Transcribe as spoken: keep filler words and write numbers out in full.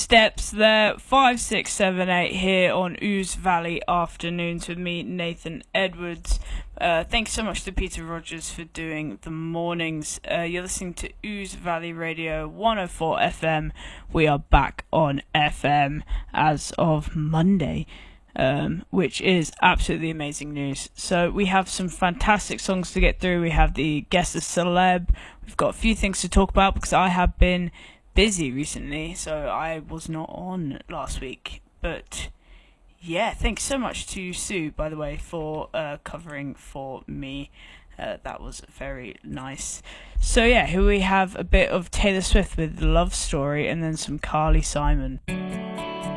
Steps there, five, six, seven, eight here on Ouse Valley Afternoons with me, Nathan Edwards. Uh, thanks so much to Peter Rogers for doing the mornings. Uh, you're listening to Ouse Valley Radio one oh four F M. We are back on F M as of Monday, um, which is absolutely amazing news. So we have some fantastic songs to get through. We have the Guest the Celeb. We've got a few things to talk about because I have been busy recently, so I was not on last week. But yeah, thanks so much to Sue, by the way, for uh, covering for me. Uh, that was very nice. So yeah, here we have a bit of Taylor Swift with Love Story and then some Carly Simon.